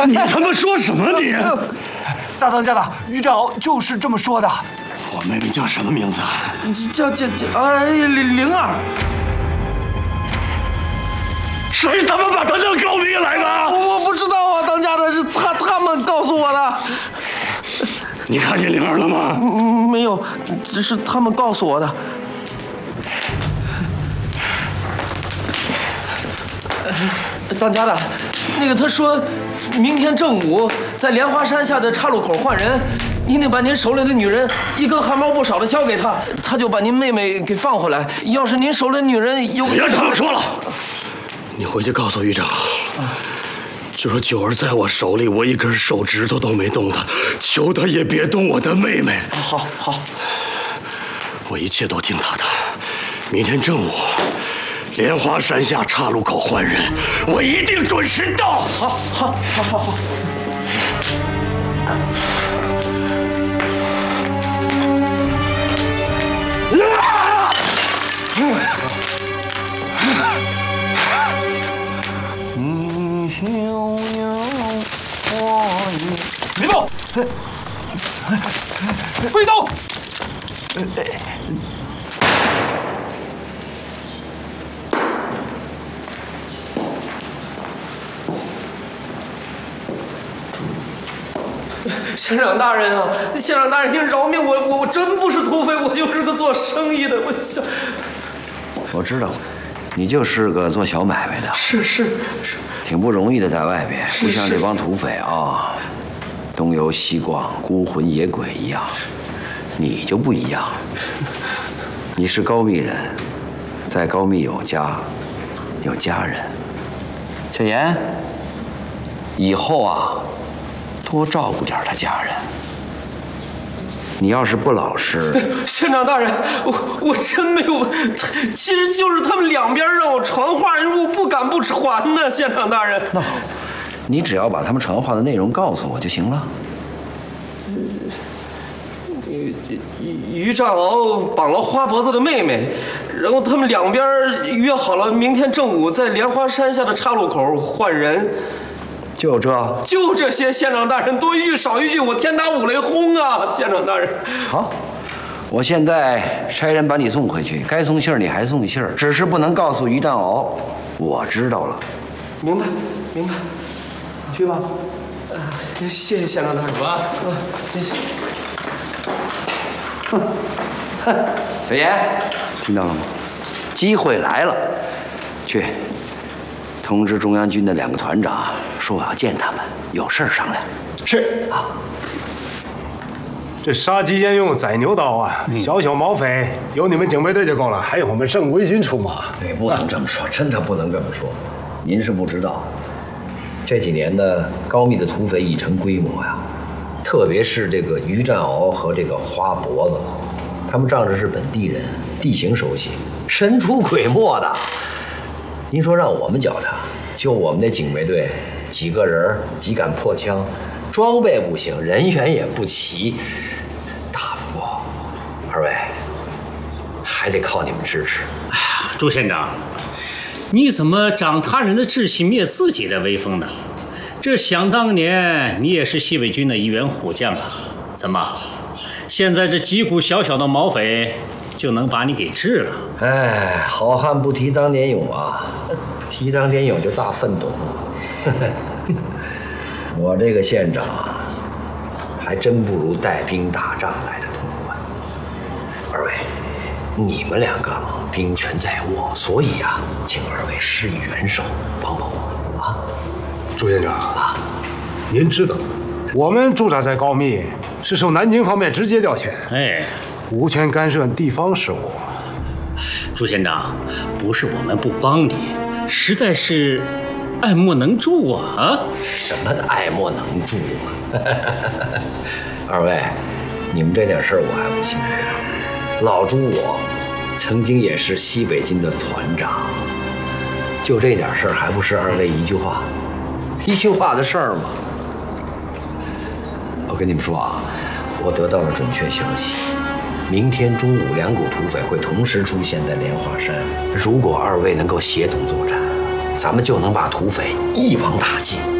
你他妈说什么你？ 大当家的，于占鳌就是这么说的。 我妹妹叫什么名字？ 叫灵儿。 谁他妈把她当高密来的？ 我不知道啊，当家的是他们告诉我的。 你看见灵儿了吗？ 没有，只是他们告诉我的。当家的，那个他说，明天正午在莲花山下的岔路口换人，您得把您手里的女人一根汗毛不少的交给他，他就把您妹妹给放回来。要是您手里的女人有， 别他妈说了，你回去告诉于长，就说九儿在我手里，我一根手指头都没动她，求她也别动我的妹妹。 好， 我一切都听她的。明天正午，莲花山下岔路口换人，我一定准时到。 好。 别动！别动！ 县长大人啊，县长大人，您饶命！我真不是土匪，我就是个做生意的。 我知道，你就是个做小买卖的。 是， 挺不容易的，在外边，不像这帮土匪啊，东游西逛，孤魂野鬼一样。你就不一样，你是高密人，在高密有家，有家人。小严，以后啊，多照顾点他家人。你要是不老实， 县长大人，我真没有，其实就是他们两边让我传话，我不敢不传呢，县长大人。 那好，你只要把他们传话的内容告诉我就行了。 于占鳌绑了花脖子的妹妹，然后他们两边约好了明天正午在莲花山下的岔路口换人。 就这些，县长大人，多一句少一句，我天打五雷轰啊！县长大人， 好，我现在差人把你送回去，该送信儿你还送信儿，只是不能告诉于占鳌。我知道了， 明白。 去吧。 谢谢县长大人。 小严，听到了吗？机会来了，去通知中央军的2个团长，说我要见他们，有事儿商量。 是啊。这杀鸡焉用宰牛刀啊！小毛匪有你们警备队就够了，还有我们正规军出马。 对，不能这么说，真的不能这么说。您是不知道，这几年的高密的土匪已成规模呀，特别是这个于占鳌和这个花脖子，他们仗着是本地人，地形熟悉，神出鬼没的。您说让我们剿他，就我们那警备队几个人，几杆破枪，装备不行，人员也不齐，打不过。二位还得靠你们支持。 哎呀，朱县长，你怎么长他人的志气，灭自己的威风呢？这想当年你也是西北军的一员虎将啊，怎么现在这几股小小的毛匪就能把你给治了？ 哎，好汉不提当年勇啊，提当年勇就大奋斗。我这个县长还真不如带兵打仗来的通贯。二位，你们2个兵权在握，所以啊，请二位施以援手，帮帮我啊！ 朱县长啊，您知道，我们驻扎在高密是受南京方面直接调遣，无权干涉地方事务。 朱县长，不是我们不帮你，实在是爱莫能助啊！ 什么的爱莫能助啊！二位，你们这点事儿我还不清楚。老朱我曾经也是西北军的团长，就这点事儿还不是二位一句话的事儿吗？我跟你们说啊，我得到了准确消息，明天中午2股土匪会同时出现在莲花山。如果二位能够协同作战，咱们就能把土匪一网打尽。